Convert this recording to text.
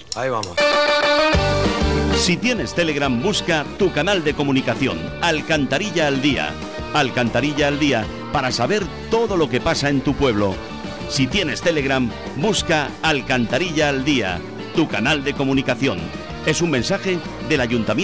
Ahí vamos. Si tienes Telegram, busca tu canal de comunicación, Alcantarilla al Día. Alcantarilla al Día, para saber todo lo que pasa en tu pueblo. Si tienes Telegram, busca Alcantarilla al Día, tu canal de comunicación. Es un mensaje del Ayuntamiento.